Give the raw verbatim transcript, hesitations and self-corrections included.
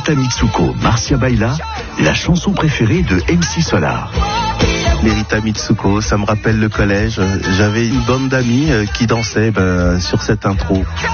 Merita Mitsuko, Marcia Baila, la chanson préférée de M C Solar. Merita Mitsuko, ça me rappelle le collège. J'avais une bande d'amis qui dansaient ben, sur cette intro.